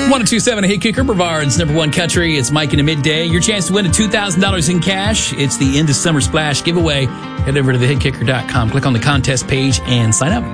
1027 Hit Kicker, Brevard's number one country. It's Mike in the midday. Your chance to win $2,000 in cash. It's the End of Summer Splash giveaway. Head over to thehitkicker.com. Click on the contest page and sign up.